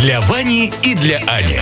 Для Вани и для Ани.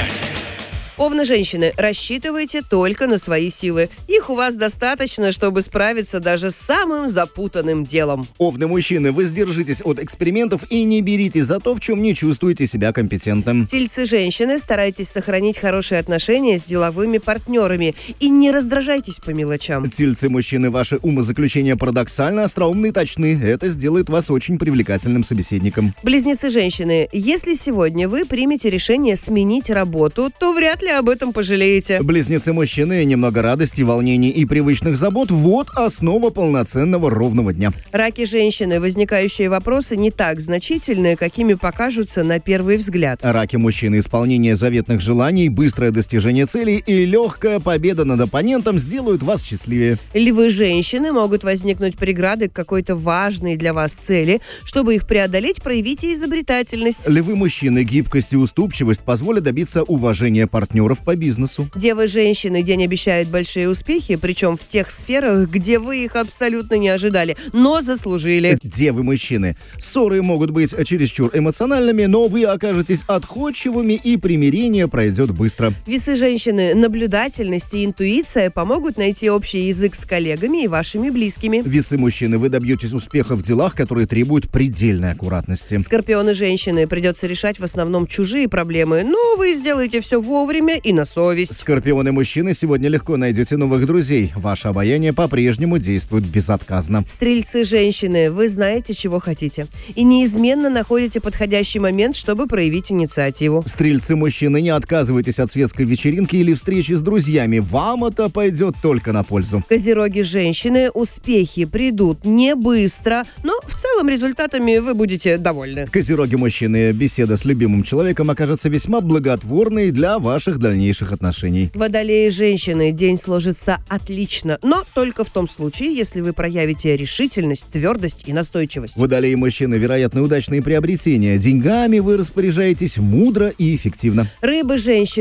Овны женщины, рассчитывайте только на свои силы. Их у вас достаточно, чтобы справиться даже с самым запутанным делом. Овны мужчины, воздержитесь от экспериментов и не берите за то, в чем не чувствуете себя компетентным. Тельцы женщины, старайтесь сохранить хорошие отношения с деловыми партнерами и не раздражайтесь по мелочам. Тельцы мужчины, ваши умозаключения парадоксально остроумны и точны. Это сделает вас очень привлекательным собеседником. Близнецы женщины, если сегодня вы примете решение сменить работу, то вряд ли об этом пожалеете. Близнецы мужчины, немного радости, волнений и привычных забот – вот основа полноценного ровного дня. Раки женщины, возникающие вопросы не так значительны, какими покажутся на первый взгляд. Раки мужчины, исполнение заветных желаний, быстрое достижение целей и легкая победа над оппонентом сделают вас счастливее. Львы женщины, могут возникнуть преграды к какой-то важной для вас цели. Чтобы их преодолеть, проявите изобретательность. Львы мужчины, гибкость и уступчивость позволят добиться уважения партнеров по бизнесу. Девы женщины, день обещает большие успехи, причем в тех сферах, где вы их абсолютно не ожидали, но заслужили. Девы мужчины, ссоры могут быть чересчур эмоциональными, но вы окажетесь отходчивыми и примирение пройдет быстро. Весы женщины, наблюдательность и интуиция помогут найти общий язык с коллегами и вашими близкими. Весы мужчины, вы добьетесь успеха в делах, которые требуют предельной аккуратности. Скорпионы женщины, придется решать в основном чужие проблемы, но вы сделаете все вовремя и на совесть. Скорпионы мужчины, сегодня легко найдете новых друзей. Ваше обаяние по-прежнему действует безотказно. Стрельцы женщины, вы знаете, чего хотите. И неизменно находите подходящий момент, чтобы проявить инициативу. Стрельцы мужчины, не отказывайтесь от светской вечеринки или встречи с друзьями. Вам это пойдет только на пользу. Козероги женщины, успехи придут не быстро, но в целом результатами вы будете довольны. Козероги мужчины, беседа с любимым человеком окажется весьма благотворной для ваших дальнейших отношений. Водолеи женщины, день сложится отлично, но только в том случае, если вы проявите решительность, твердость и настойчивость. Водолеи мужчины, вероятно, удачные приобретения. Деньгами вы распоряжаетесь мудро и эффективно. Рыбы женщины.